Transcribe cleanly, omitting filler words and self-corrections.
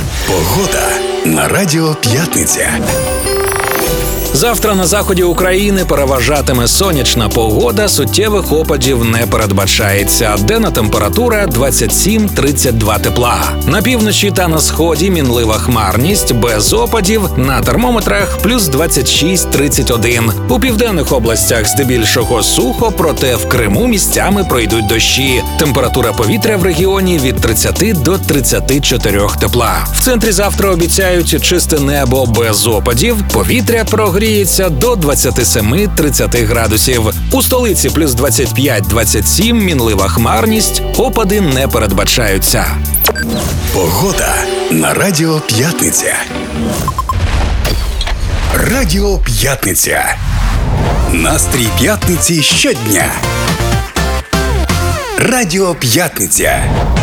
Погода на Радіо П'ятниця. Завтра на заході України переважатиме сонячна погода, суттєвих опадів не передбачається. Денна температура 27-32 тепла. На півночі та на сході мінлива хмарність, без опадів, на термометрах плюс 26-31. У південних областях здебільшого сухо, проте в Криму місцями пройдуть дощі. Температура повітря в регіоні від 30 до 34 тепла. В центрі завтра обіцяють чисте небо без опадів, повітря прогріється до 27-30 градусів. У столиці плюс 25-27, мінлива хмарність, опади не передбачаються. Погода на Радіо П'ятниця. Радіо П'ятниця. Настрій п'ятниці щодня. Радіо П'ятниця.